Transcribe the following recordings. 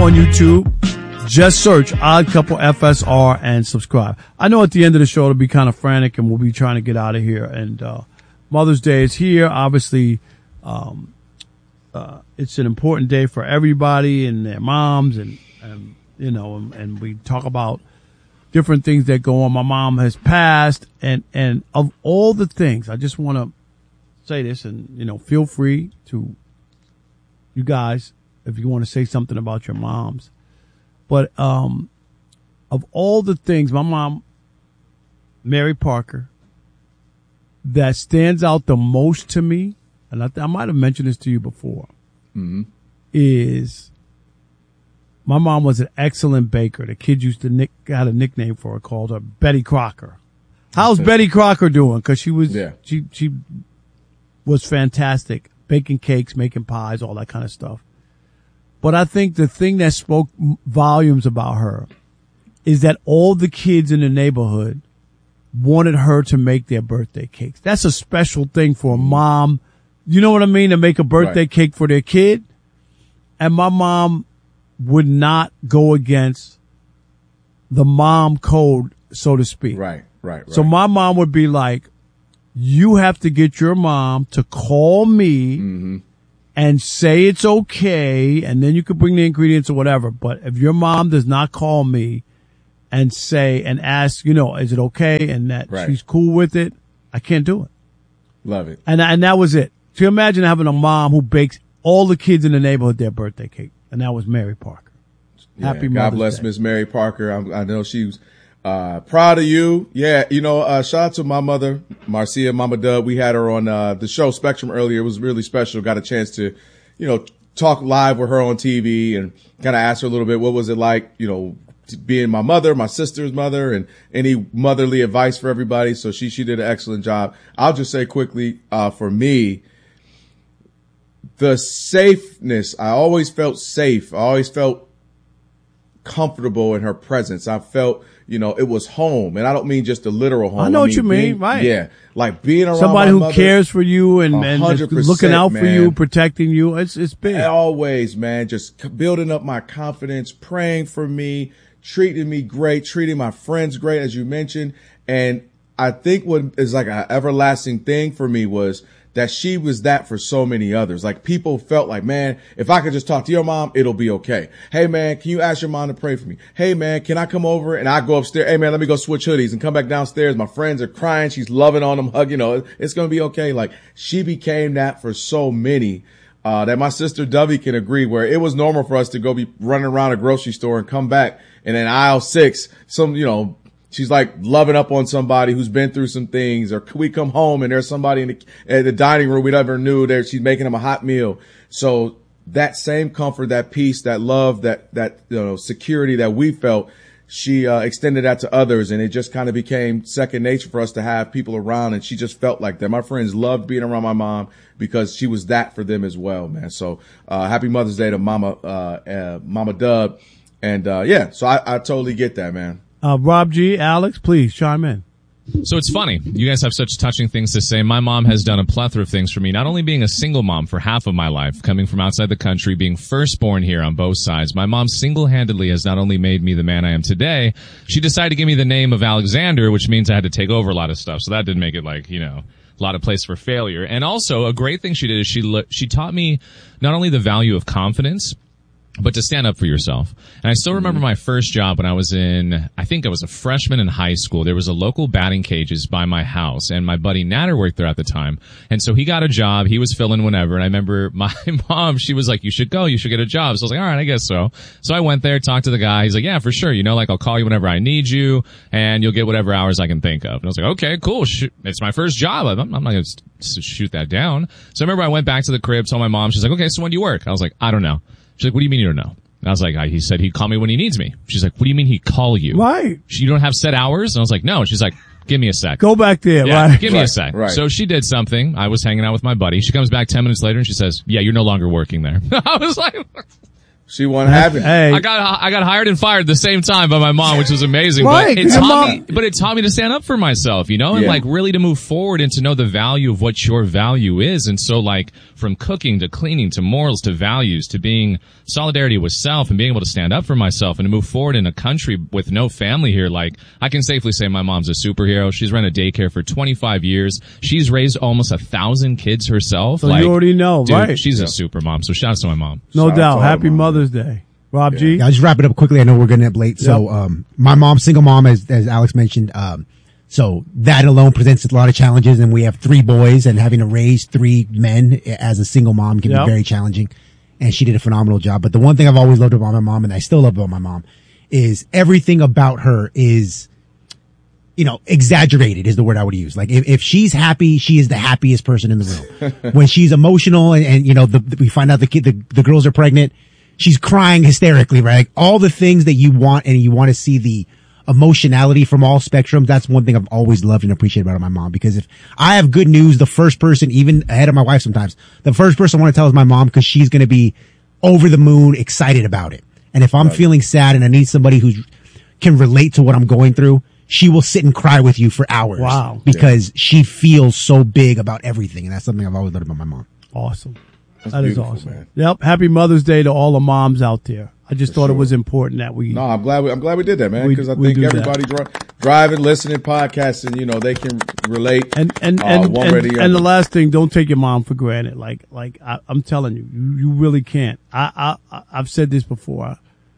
on YouTube. Just search Odd Couple FSR and subscribe. I know at the end of the show it'll be kind of frantic and we'll be trying to get out of here. And Mother's Day is here. Obviously, it's an important day for everybody and their moms and you know, and we talk about different things that go on. My mom has passed, and of all the things, I just want to say this, and you know, feel free to, you guys, if you want to say something about your moms. But of all the things, my mom, Mary Parker, that stands out the most to me, and I might have mentioned this to you before, is my mom was an excellent baker. The kids used to had a nickname for her called her Betty Crocker. How's Betty Crocker doing? Because she was she was fantastic, baking cakes, making pies, all that kind of stuff. But I think the thing that spoke volumes about her is that all the kids in the neighborhood wanted her to make their birthday cakes. That's a special thing for a mom. You know what I mean? To make a birthday cake for their kid. And my mom would not go against the mom code, so to speak. Right. So my mom would be like, you have to get your mom to call me and say it's okay, and then you could bring the ingredients or whatever. But if your mom does not call me and say and ask, you know, is it okay, and that she's cool with it, I can't do it. Love it. And that was it. So you imagine having a mom who bakes all the kids in the neighborhood their birthday cake. And that was Mary Parker. Happy Mother's God bless Day. Miss Mary Parker. I know she was proud of you. Yeah, you know, shout out to my mother, Marcia, Mama Dub. We had her on the show Spectrum earlier. It was really special. Got a chance to, you know, talk live with her on TV and kind of ask her a little bit, what was it like, you know, being my mother, my sister's mother, and any motherly advice for everybody. So she did an excellent job. I'll just say quickly, for me, the safeness, I always felt safe. I always felt comfortable in her presence. I felt, you know, it was home. And I don't mean just a literal home. I know what you mean, right. Yeah. Like being around somebody who mother, cares for you and looking out for you, protecting you. It's big. Always, man. Just building up my confidence, praying for me, treating me great, treating my friends great, as you mentioned. And I think what is like an everlasting thing for me was that she was that for so many others. Like people felt like, man, if I could just talk to your mom, it'll be okay. Hey man, can you ask your mom to pray for me? Hey man, can I come over? And I go upstairs. Hey man, let me go switch hoodies and come back downstairs. My friends are crying. She's loving on them, hugging, you know, it's going to be okay. Like she became that for so many, that my sister Dovey can agree, where it was normal for us to go be running around a grocery store and come back. And then aisle 6, you know, she's like loving up on somebody who's been through some things, or we come home and there's somebody in the dining room we never knew there. She's making them a hot meal. So that same comfort, that peace, that love, that, you know, security that we felt, she, extended that to others. And it just kind of became second nature for us to have people around. And she just felt like that. My friends loved being around my mom because she was that for them as well, man. So, happy Mother's Day to Mama Dub. And, so I totally get that, man. Rob G, Alex, please chime in. So it's funny. You guys have such touching things to say. My mom has done a plethora of things for me, not only being a single mom for half of my life, coming from outside the country, being firstborn here on both sides. My mom single-handedly has not only made me the man I am today, she decided to give me the name of Alexander, which means I had to take over a lot of stuff. So that didn't make it like, you know, a lot of place for failure. And also a great thing she did is she taught me not only the value of confidence, but to stand up for yourself. And I still remember my first job when I was I think I was a freshman in high school. There was a local batting cages by my house, and my buddy Natter worked there at the time. And so he got a job. He was filling whenever. And I remember my mom, she was like, you should go. You should get a job. So I was like, all right, I guess so. So I went there, talked to the guy. He's like, yeah, for sure. You know, like I'll call you whenever I need you, and you'll get whatever hours I can think of. And I was like, okay, cool. It's my first job. I'm not going to shoot that down. So I remember I went back to the crib, told my mom, she's like, okay, so when do you work? I was like, I don't know. She's like, what do you mean you don't know? And I was like, he said he'd call me when he needs me. She's like, what do you mean he'd call you? Right. You don't have set hours? And I was like, no. She's like, give me a sec. Go back there, yeah, right? Give me a sec. Right. So she did something. I was hanging out with my buddy. She comes back 10 minutes later and she says, yeah, you're no longer working there. I was like, She wasn't happy. Hey, I got hired and fired at the same time by my mom, which was amazing. Right, But it taught me to stand up for myself, you know, and like really to move forward and to know the value of what your value is. And so like from cooking to cleaning to morals to values to being solidarity with self and being able to stand up for myself and to move forward in a country with no family here. Like I can safely say my mom's a superhero. She's run a daycare for 25 years. She's raised almost 1,000 kids herself. so like, you already know, dude, right? she's a super mom. So shout out to my mom. No Shout out doubt. to all Happy the moms. Mother's Day. Rob G. I'll just wrap it up quickly. I know we're getting up late. So, my mom, single mom, as Alex mentioned, so that alone presents a lot of challenges, and we have 3 boys, and having to raise 3 men as a single mom can be very challenging. And she did a phenomenal job. But the one thing I've always loved about my mom, and I still love about my mom, is everything about her is, you know, exaggerated is the word I would use. Like if she's happy, she is the happiest person in the room. When she's emotional and you know, we find out the girls are pregnant, she's crying hysterically, right? Like all the things that you want, and you want to see the emotionality from all spectrums. That's one thing I've always loved and appreciated about my mom, because if I have good news, the first person, even ahead of my wife sometimes, the first person I want to tell is my mom, because she's going to be over the moon excited about it. And if I'm feeling sad and I need somebody who can relate to what I'm going through, she will sit and cry with you for hours. Wow. Because she feels so big about everything. And that's something I've always loved about my mom. Awesome. That's That is beautiful, awesome. man. Yep. Happy Mother's Day to all the moms out there. I just thought it was important that we. No, I'm glad we did that, man, We- because I we think do everybody driving, listening, podcasting, you know, they can relate. And one way or the and the other. last thing, don't take your mom for granted. Like I'm telling you, you really can't. I've said this before.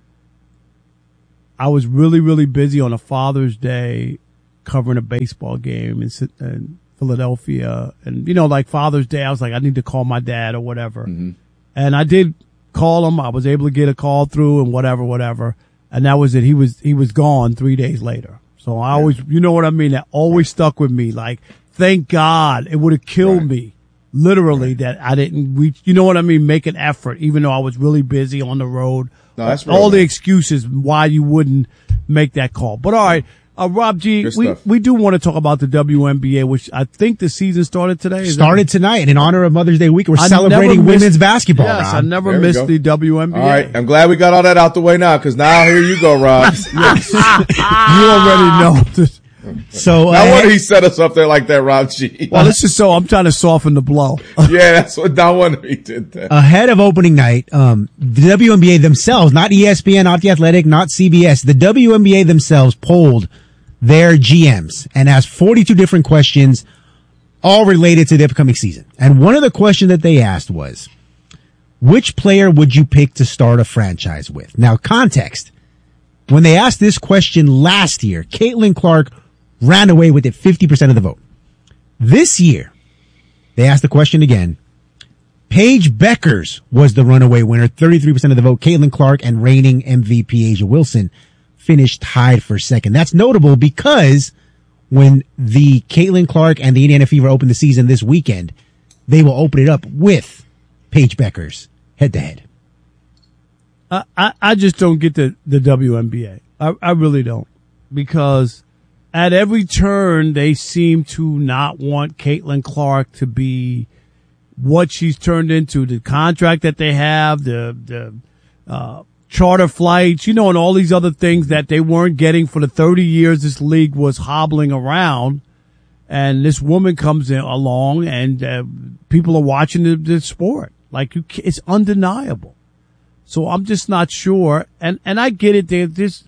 I was really, really busy on a Father's Day covering a baseball game in Philadelphia. And, you know, like Father's Day, I was like, I need to call my dad or whatever. Mm-hmm. And I did call him. I was able to get a call through and whatever. And that was it. He was gone 3 days later. So I always, you know what I mean? That always stuck with me. Like, thank God. It would have killed me. Literally that I didn't reach, you know what I mean? Make an effort, even though I was really busy on the road. No, that's real, all the man. excuses why you wouldn't make that call. But all right, Rob G, Good stuff. we do want to talk about the WNBA, which I think the season started today. Is Started tonight, and in honor of Mother's Day week, we're I celebrating never missed- women's basketball. Yes, I Rob. never There we missed go. the WNBA. All right, I'm glad we got all that out the way now, because now here you go, Rob. You already know. this. So, No wonder he set us up there like that, Rob G. Well, this is so I'm trying to soften the blow. Yeah, that's what. No wonder he did that. ahead of opening night, the WNBA themselves, not ESPN, not The Athletic, not CBS, the WNBA themselves polled their GMs and asked 42 different questions, all related to the upcoming season. And one of the questions that they asked was, which player would you pick to start a franchise with? Now, context. When they asked this question last year, Caitlin Clark ran away with it 50% of the vote. This year, they asked the question again. Paige Beckers was the runaway winner, 33% of the vote. Caitlin Clark and reigning MVP Asia Wilson finished tied for second. That's notable because when the Caitlin Clark and the Indiana Fever open the season this weekend, they will open it up with Paige Beckers head to head. I just don't get the WNBA. I really don't, because at every turn they seem to not want Caitlin Clark to be what she's turned into. The contract that they have, the charter flights, you know, and all these other things that they weren't getting for the 30 years this league was hobbling around. And this woman comes along, and people are watching the sport. Like, it's undeniable. So I'm just not sure. And I get it.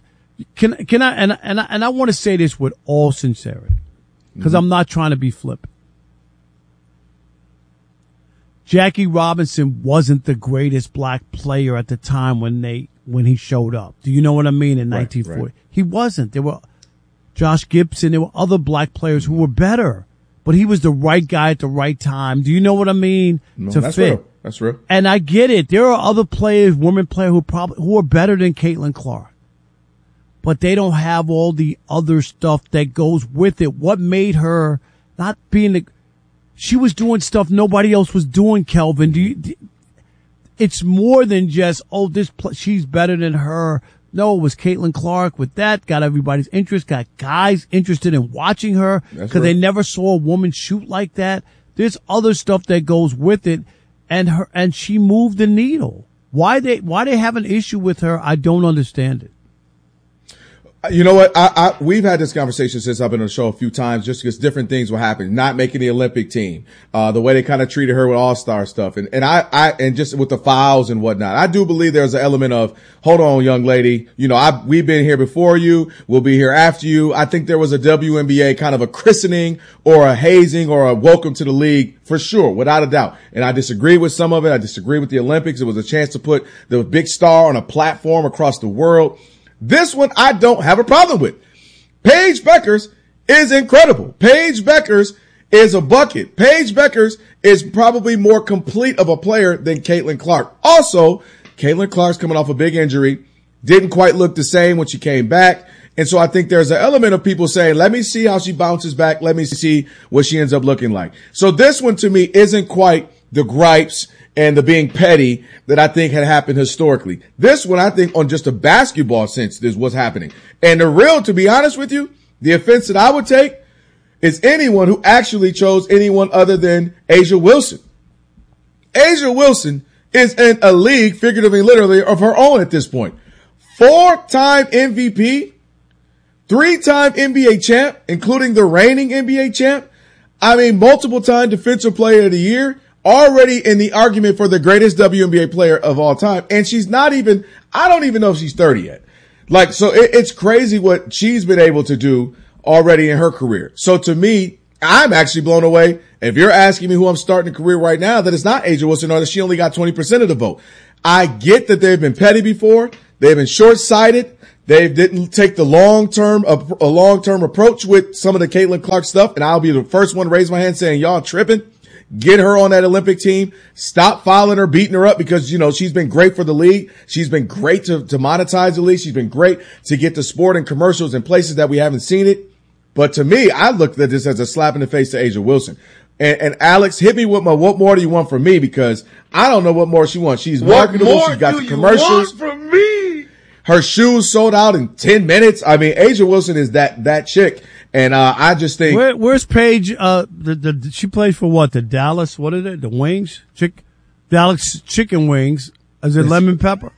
I want to say this with all sincerity, because I'm not trying to be flippant. Jackie Robinson wasn't the greatest black player at the time when he showed up. Do you know what I mean? In 1940, right. He wasn't. There were Josh Gibson. There were other black players who were better, but he was the right guy at the right time. Do you know what I mean? No, to that's fit. real. That's real. And I get it. There are other players, women players who are better than Caitlin Clark, but they don't have all the other stuff that goes with it. What made her not being she was doing stuff nobody else was doing, Kelvin. It's more than just, she's better than her. No, it was Caitlin Clark with that, got everybody's interest, got guys interested in watching her because they never saw a woman shoot like that. There's other stuff that goes with it, and she moved the needle. Why they have an issue with her, I don't understand it. You know what? We've had this conversation since I've been on the show a few times, just because different things will happen. Not making the Olympic team, the way they kind of treated her with All-Star stuff, and just with the fouls and whatnot. I do believe there's an element of, hold on, young lady. You know, we've been here before you. We'll be here after you. I think there was a WNBA kind of a christening or a hazing or a welcome to the league for sure, without a doubt. And I disagree with some of it. I disagree with the Olympics. It was a chance to put the big star on a platform across the world. This one I don't have a problem with. Paige Bueckers is incredible. Paige Bueckers is a bucket. Paige Bueckers is probably more complete of a player than Caitlin Clark. Also, Caitlin Clark's coming off a big injury, didn't quite look the same when she came back. And so I think there's an element of people saying, let me see how she bounces back. Let me see what she ends up looking like. So this one to me isn't quite the gripes and the being petty that I think had happened historically. This one, I think, on just a basketball sense, is what's happening. And the real, to be honest with you, the offense that I would take is anyone who actually chose anyone other than A'ja Wilson. A'ja Wilson is in a league, figuratively, literally, of her own at this point. 4-time MVP, 3-time NBA champ, including the reigning NBA champ. I mean, multiple-time defensive player of the year. Already in the argument for the greatest WNBA player of all time. And she's not even, I don't even know if she's 30 yet. Like, so it's crazy what she's been able to do already in her career. So to me, I'm actually blown away. If you're asking me who I'm starting a career right now, that it's not A'ja Wilson or that she only got 20% of the vote. I get that they've been petty before. They've been short-sighted. They didn't take the long-term approach with some of the Caitlin Clark stuff. And I'll be the first one to raise my hand saying, y'all tripping. Get her on that Olympic team. Stop fouling her, beating her up, because, you know, she's been great for the league. She's been great to monetize the league. She's been great to get the sport in commercials in places that we haven't seen it. But to me, I looked at this as a slap in the face to A'ja Wilson. And Alex, hit me with my, what more do you want from me? Because I don't know what more she wants. She's marketable. She's got the commercials. What more do you want from me? Her shoes sold out in 10 minutes. I mean, A'ja Wilson is that chick. And, I just think. Where's Paige? She plays for what? The Dallas, what is it? The Wings? Dallas Chicken Wings. Is it lemon pepper?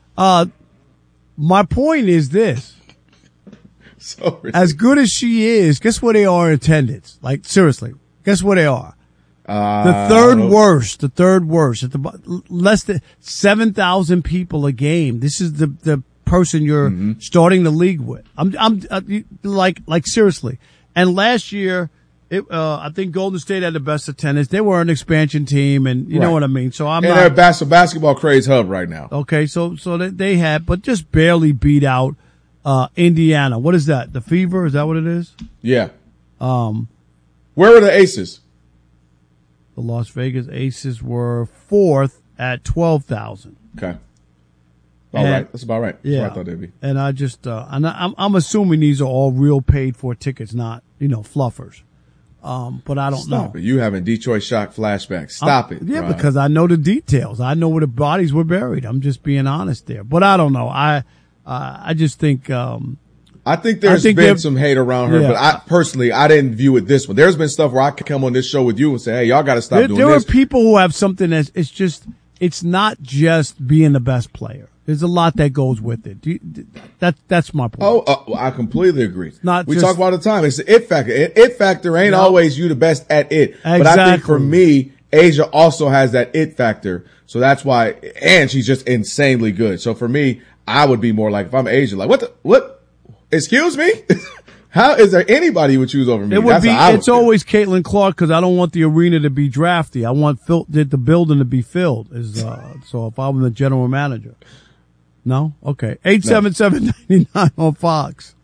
My point is this. As good as she is, guess where they are in attendance? Like, seriously. Guess where they are? The third worst. At the less than 7,000 people a game. This is the person you're starting the league with. I'm like seriously. And last year, I think Golden State had the best attendance. They were an expansion team, and you know what I mean. So they're a basketball craze hub right now. Okay, so they had, but just barely beat out Indiana. What is that? The Fever? Is that what it is? Yeah. Where were the Aces? The Las Vegas Aces were fourth at 12,000. Okay. All right. That's about right. That's yeah. what I thought they'd be. And I just, I'm assuming these are all real paid for tickets, not, fluffers. But I don't know. Stop it. You having Detroit Shock flashbacks. Stop it. Yeah, Brian. because I know the details. I know where the bodies were buried. I'm just being honest there. But I don't know. I just think, I think there's been some hate around her, but I didn't view it this one. There's been stuff where I could come on this show with you and say, hey, y'all got to stop doing this. There are people who have something it's not just being the best player. There's a lot that goes with it. That's my point. I completely agree. We talk about it all the time. It's the it factor. It factor ain't always you the best at it. Exactly. But I think for me, A'ja also has that it factor. So that's why, and she's just insanely good. So for me, I would be more like, if I'm A'ja, like, what? Excuse me? How is there anybody you would choose over me? It's always Caitlin Clark, because I don't want the arena to be drafty. I want the building to be filled. So if I'm the general manager. No? Okay. 877-99 on Fox.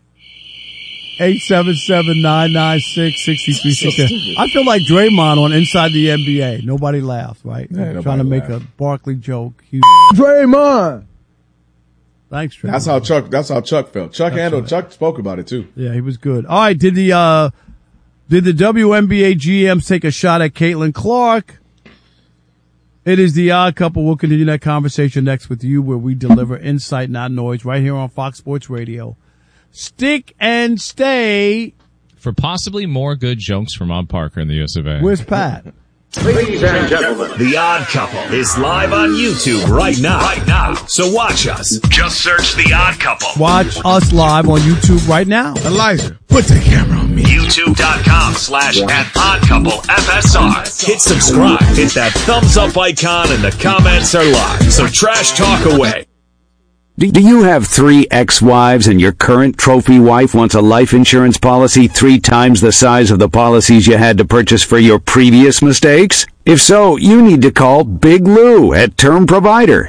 877-996-6360. I feel like Draymond on Inside the NBA. Nobody laughed, right? Yeah, trying to make a Barkley joke. Draymond! Thanks, Draymond. That's how Chuck felt. Chuck spoke about it too. Yeah, he was good. All right. Did the WNBA GMs take a shot at Caitlin Clark? It is The Odd Couple. We'll continue that conversation next with you, where we deliver insight, not noise, right here on Fox Sports Radio. Stick and stay. For possibly more good jokes from Rob Parker in the US of A. Where's Pat? Ladies and gentlemen, The Odd Couple is live on YouTube right now. So watch us. Just search The Odd Couple. Watch us live on YouTube right now. Elijah, put the camera on me. YouTube.com/@OddCoupleFSR. Hit subscribe. Hit that thumbs up icon and the comments are live. So trash talk away. do you have 3 ex-wives and your current trophy wife wants a life insurance policy 3 times the size of the policies you had to purchase for your previous mistakes? If so, you need to call Big Lou at Term Provider,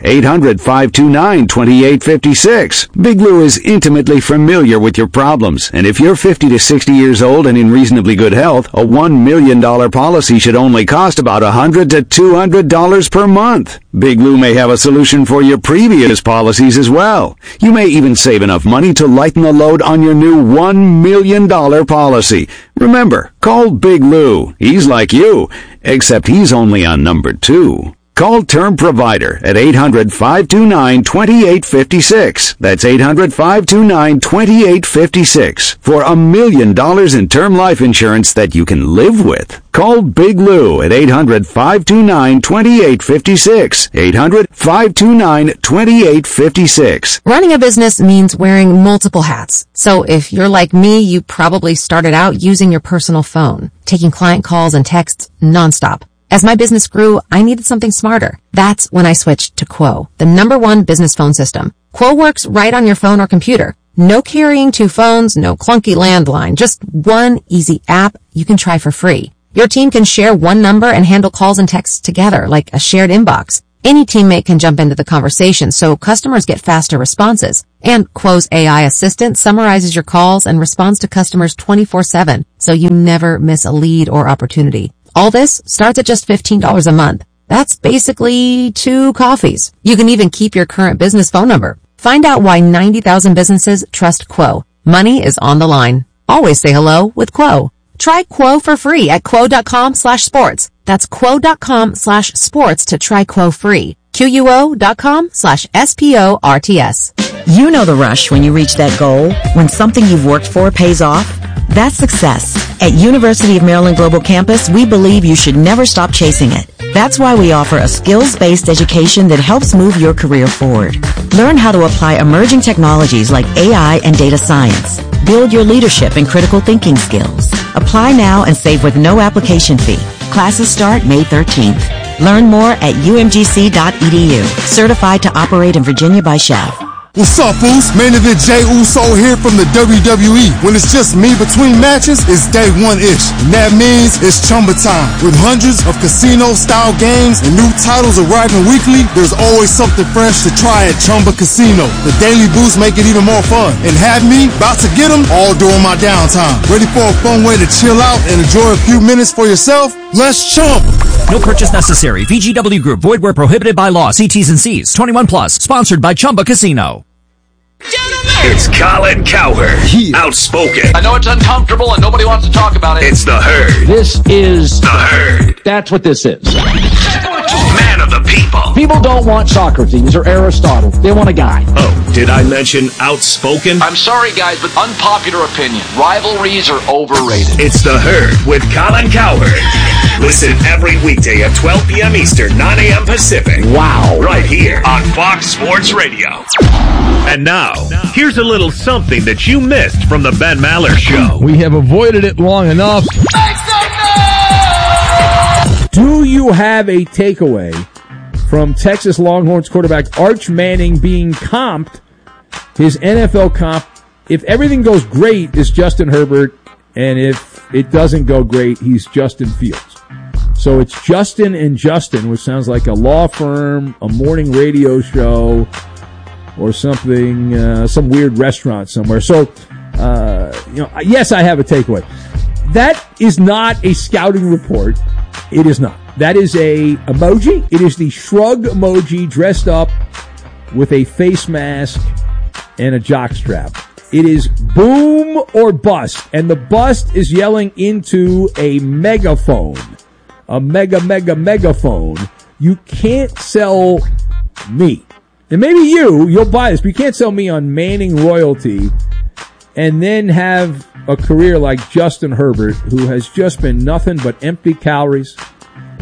800-529-2856. Big Lou is intimately familiar with your problems, and if you're 50 to 60 years old and in reasonably good health, a $1 million policy should only cost about $100 to $200 per month. Big Lou may have a solution for your previous policies as well. You may even save enough money to lighten the load on your new $1 million policy. Remember, call Big Lou. He's like you, except he's only on number 2. Call Term Provider at 800-529-2856. That's 800-529-2856 for $1 million in term life insurance that you can live with. Call Big Lou at 800-529-2856. 800-529-2856. Running a business means wearing multiple hats. So if you're like me, you probably started out using your personal phone, taking client calls and texts nonstop. As my business grew, I needed something smarter. That's when I switched to Quo, the #1 business phone system. Quo works right on your phone or computer. No carrying 2 phones, no clunky landline, just one easy app you can try for free. Your team can share one number and handle calls and texts together like a shared inbox. Any teammate can jump into the conversation, so customers get faster responses. And Quo's AI assistant summarizes your calls and responds to customers 24/7, so you never miss a lead or opportunity. All this starts at just $15 a month. That's basically 2 coffees. You can even keep your current business phone number. Find out why 90,000 businesses trust Quo. Money is on the line. Always say hello with Quo. Try Quo for free at quo.com/sports. That's quo.com/sports to try Quo free. QUO.com/SPORTS. You know the rush when you reach that goal, when something you've worked for pays off. That's success. At University of Maryland Global Campus, we believe you should never stop chasing it. That's why we offer a skills-based education that helps move your career forward. Learn how to apply emerging technologies like AI and data science. Build your leadership and critical thinking skills. Apply now and save with no application fee. Classes start May 13th. Learn more at umgc.edu. Certified to operate in Virginia by Chef. What's up, fools? Main event Jey Uso here from the WWE. When it's just me between matches, it's day 1-ish. And that means it's Chumba time. With hundreds of casino-style games and new titles arriving weekly, there's always something fresh to try at Chumba Casino. The daily boosts make it even more fun. And have me about to get them all during my downtime. Ready for a fun way to chill out and enjoy a few minutes for yourself? Let's chump! No purchase necessary. VGW Group. Void where prohibited by law. See T's and C's. 21 plus. Sponsored by Chumba Casino. It's Colin Cowherd. Outspoken. I know it's uncomfortable and nobody wants to talk about it. It's the Herd. This is the Herd. That's what this is. Man of the people. People don't want Socrates or Aristotle. They want a guy. Oh, did I mention outspoken? I'm sorry, guys, but unpopular opinion. Rivalries are overrated. It's the Herd with Colin Cowherd. Listen every weekday at 12 p.m. Eastern, 9 a.m. Pacific. Wow. Right here on Fox Sports Radio. And now, here's a little something that you missed from the Ben Maller Show. We have avoided it long enough. Do you have a takeaway from Texas Longhorns quarterback Arch Manning being comped, his NFL comp, if everything goes great, is Justin Herbert, and if it doesn't go great, he's Justin Fields. So it's Justin and Justin, which sounds like a law firm, a morning radio show, or something, some weird restaurant somewhere. So, yes, I have a takeaway. That is not a scouting report. It is not. That is a emoji. It is the shrug emoji dressed up with a face mask and a jockstrap. It is boom or bust, and the bust is yelling into a megaphone. A megaphone. You can't sell me. And maybe you'll buy this, but you can't sell me on Manning royalty and then have a career like Justin Herbert, who has just been nothing but empty calories,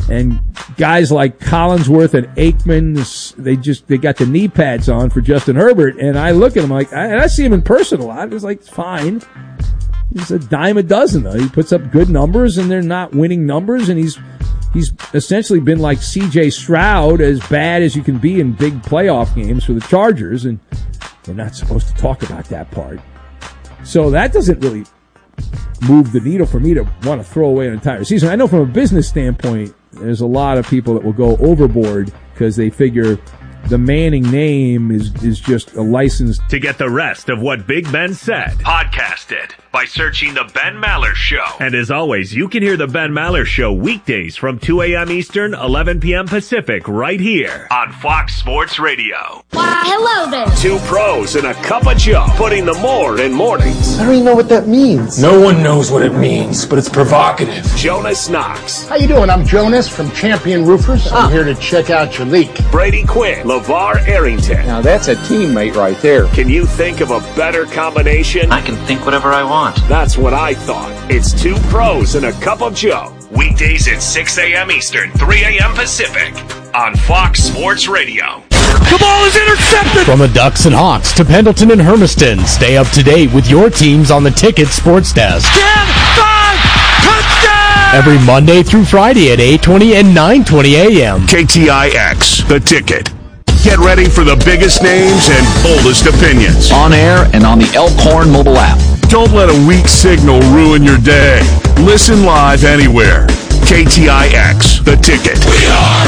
And guys like Collinsworth and Aikman, they got the knee pads on for Justin Herbert. And I look at him like, and I see him in person a lot. It's like, it's fine. He's a dime a dozen though. He puts up good numbers and they're not winning numbers. And he's essentially been like CJ Stroud, as bad as you can be in big playoff games for the Chargers. And we're not supposed to talk about that part. So that doesn't really move the needle for me to want to throw away an entire season. I know from a business standpoint, there's a lot of people that will go overboard because they figure the Manning name is just a license. To get the rest of what Big Ben said, podcast it by searching The Ben Maller Show. And as always, you can hear The Ben Maller Show weekdays from 2 a.m. Eastern, 11 p.m. Pacific, right here on Fox Sports Radio. Why, hello there. Two pros and a cup of Joe, putting the more in mornings. I don't even know what that means. No one knows what it means, but it's provocative. Jonas Knox. How you doing? I'm Jonas from Champion Roofers. I'm here to check out your leak. Brady Quinn. LeVar Arrington. Now that's a teammate right there. Can you think of a better combination? I can think whatever I want. That's what I thought. It's two pros and a cup of Joe. Weekdays at 6 a.m. Eastern, 3 a.m. Pacific on Fox Sports Radio. The ball is intercepted! From the Ducks and Hawks to Pendleton and Hermiston, stay up to date with your teams on the Ticket Sports Desk. 10, 5, touchdown! Every Monday through Friday at 8:20 and 9:20 a.m. KTIX, The Ticket. Get ready for the biggest names and boldest opinions. On air and on the Elkhorn mobile app. Don't let a weak signal ruin your day. Listen live anywhere. KTIX, The Ticket. We are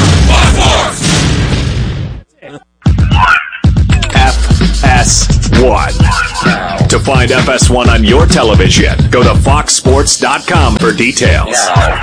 FS1. To find FS1 on your television, go to foxsports.com for details.